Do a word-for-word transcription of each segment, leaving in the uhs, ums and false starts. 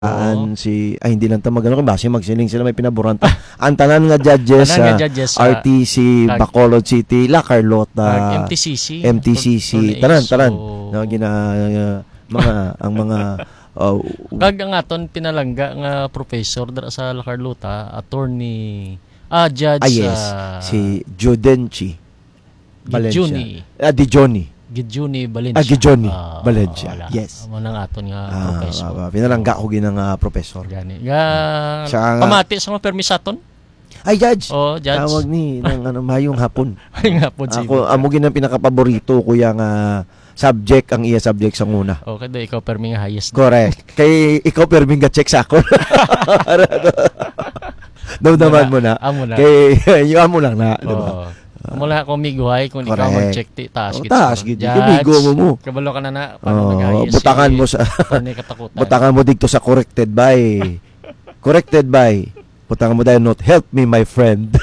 Aan si ay hindi lang ta magano kung base magsiling sila may pinaburan ta. Ang tanan nga judges Tanan nga sa judges sa R T C kag- Bacolod City, La Carlota, M T C C. M T C C, Torneo. tanan tanan. So, No gina uh, mga ang mga uh, kag ang aton pinalangga nga professor dira sa La Carlota, attorney ah judge ah, yes, uh, si Judenchi Valencia. Gidjuni. Ah, Di Johnny. Gidjuni Valencia. Ah, Gidjuni Ah, Valencia. wala. Yes. Amo nang aton nga Ah, professor. ah, ah, pinalangga ko ginang uh, professor. Gani. Nga Siya nga- pamati sa mga permisaton. Ay judge. Oh, judge. Tawag ni ng ano mayong hapon. Ay nga po si. Ako amo ginang pinakapaborito kuya nga subject ang iya subject sa una. Okay, do ikaw permi nga highest. Correct. Kay ikaw perming ga check sa ako. Daw naman mo na. Amo na. Kay yung amo lang na, di ba? Oh. Mula ko miguhay kung ikaw Correct. mag-check ti taas Oh, gid. taas gid. Kumigo mo mo. Kabalo ka na na Oh, paano nag-ayos. butakan mo sa Pani katakutan. butakan mo dito sa corrected by. Corrected by. Butakan mo dahil note, help me my friend.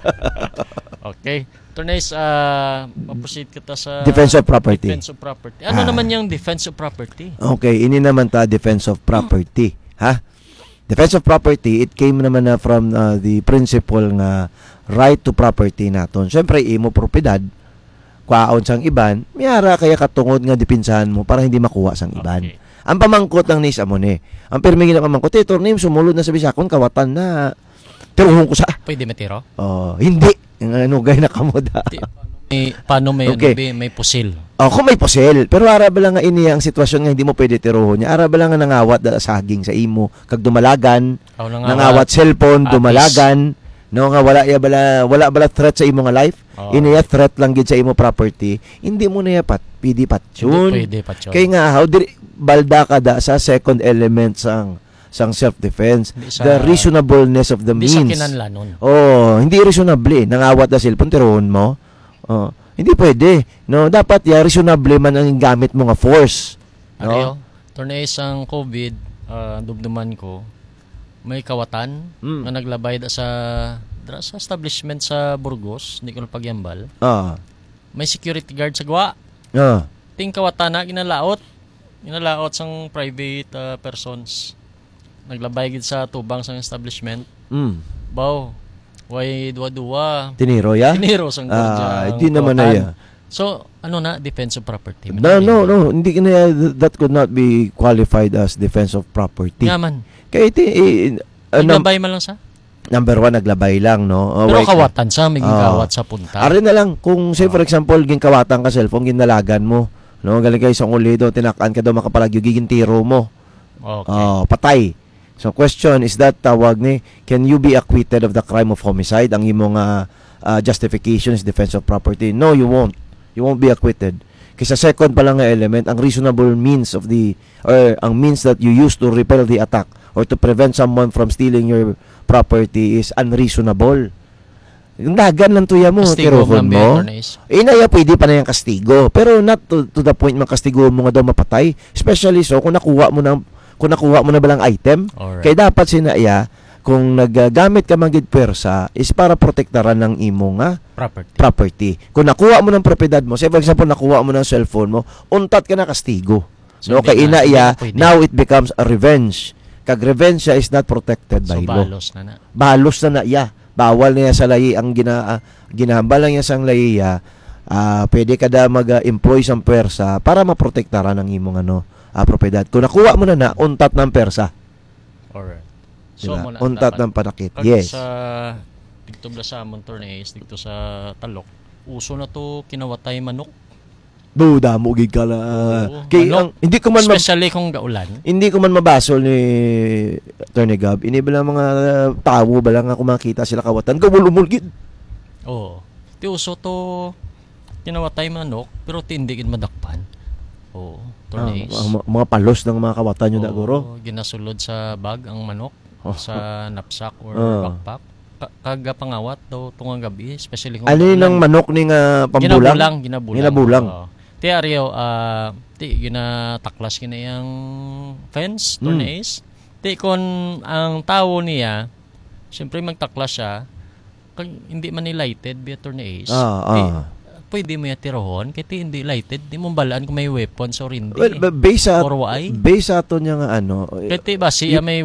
Okay. Tornays, uh, maproceed kita sa Defense of property. Defense of property. Ano Ah. naman yung defense of property? Okay, ini naman ta defense of property, ha? Defense of property, it came naman na from uh, the principle nga right to property naton. Syempre imo propiedad, kwaon sang iban, miyara kaya katungod nga dipinsahan mo para hindi makuha sang iban. Okay. Ang pamangkot ng nis amo ni. Ang pirmi nga pamangkot, eh tornim sumulod na sa bisakon kawatan na. Tiruhon ko sa. Pwede matiro? Oh, hindi. Ano gay na kamoda. May, paano may, Okay. ano, may pusil? Oh, kung may posel, pero ara ba lang nga ini ang sitwasyon nga hindi mo pwede tiruhon niya. Ara ba lang nga nangawat da saging sa imo kag dumalagan, Aw na nga, nangawat cellphone, Atis. dumalagan, no nga wala ya bala wala bala threat sa imo nga life. Oo. Ini ya threat lang gid sa imo property. Hindi mo na ya pat pidi Hindi patyon. pwede pa Kay nga how diri balda ka da sa second element sang sang self-defense, Hindi sa- the reasonableness of the Hindi sa means. kinanlanon. Oh, hindi reasonable. eh. Nangawat na cellphone tiruhon mo. Oh, hindi pwede. No, dapat ya reasonable man ang gamit mo nga force. Ano No? yun? Tornays ang COVID, uh, dumduman ko, may kawatan Mm. na naglabay da sa dra sa establishment sa Burgos, hindi ko na pagyambal. Ah. May security guard sa gawa. Ah. Ting kawatan na ginalaot. Ginalaot sang private uh, persons. Naglabay gid sa tubang sang establishment. Mm. Baw, way duwa-duwa. Tiniro ya? Tiniro sang Ah, gordya. hindi naman na ya. So, ano na, defense of property. No, no, no. Hindi ka na, that could not be qualified as defense of property. Yaman. Kaya iti, eh, uh, num- Naglabay man lang sa? number one, naglabay lang, no? Oh, Pero wait. kawatan sa, may Ah. gigawat sa punta. Ari na lang, kung say for example, ginkawatan ka cellphone, ginalagan mo, no? Galing kayo sa ulido, tinakaan ka daw makapalagyo, gigintiro mo. Okay. Oh, patay. So question is that tawag ni, can you be acquitted of the crime of homicide? Ang imong uh, uh, justification is defense of property. No, you won't. You won't be acquitted. Kasi sa second pa lang nga element, ang reasonable means of the, or ang means that you use to repel the attack or to prevent someone from stealing your property is unreasonable. Yung dagan lang tuya mo, Kastigo tiruhon ng mo. Tornays. Inaya, pwede pa na yung kastigo. Pero not to, to the point makastigo mo nga daw mapatay. Especially so, kung nakuha mo ng, kung nakuha mo na balang item, Alright. kaya dapat sinaya, kung naggamit ka magid pwersa, is para protektaran ng imo nga Property. property. Kung nakuha mo ng propiedad mo, say for example, nakuha mo ng cellphone mo, untat ka na kastigo. So, No, hindi kay na- inaya, hindi na pwede. now it becomes a revenge. Kag revenge siya is not protected by So, law. balos na na. Balos na na iya. Bawal niya sa layi ang gina uh, ginahambal lang niya sang layi ya. Ah, pwede ka da mag-employ sang pwersa para maprotektaran ang imong ano, ah, propiedad. Kung nakuha mo na na untat ng persa, Alright. diba? mo na Untat dapat- ng panakit. Kag Yes. Sa dito bla sa amon Tornays, dito sa Talok, uso na to kinawatay manok. Buda mo gid ka la. Oo. Kay Ano? ang, hindi ko man ma- Especially kung gaulan. hindi ko man mabasol ni Attorney Gab. Ini bala mga uh, tawo bala nga kung makita sila kawatan, gawulumul gid. Oo. Ti uso to kinawatay manok, pero tindi gid madakpan. Oo. Ah, Tornays. mga, mga palos ng mga kawatan nyo na Oo, guro. ginasulod sa bag ang manok Oh. sa knapsack or Oh. backpack. Ka- Kaga pangawat daw tungang gabi, especially kung Ano yun ang manok ni nga pambulang? ginabulang, ginabulang. Ginabulang. Oo. Ti Aryo, ah, ti ginataklas kina yang fence, Hmm. Tornays. Ti kon ang tao niya, syempre magtaklas siya, kag hindi man ni lighted bi Tornays. Ah, Ti, ah. pwede mo yatirohon, kaya ti hindi lighted, di mo balaan kung may weapons or hindi. Well, ba- based sa Or why? based sa ato niya nga ano, Kaya ti ba siya may